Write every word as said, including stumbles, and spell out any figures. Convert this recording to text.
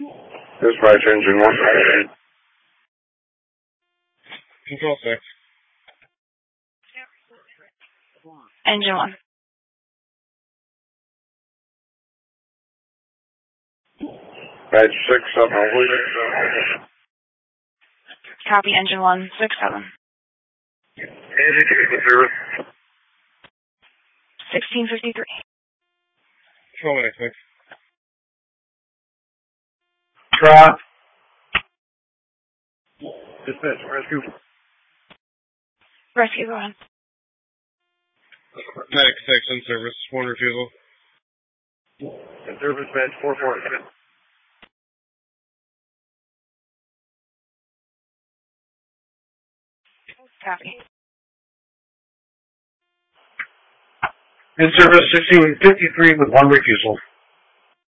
Dispatch engine one. Control six. Engine one. Badge six seven. Copy, engine one, six seven. sixteen fifty-three. Control six. Drop. Dispatch, rescue. Rescue, go on. Medic six in service. One refusal. In service, badge four four. Copy. In service sixteen fifty-three with one refusal.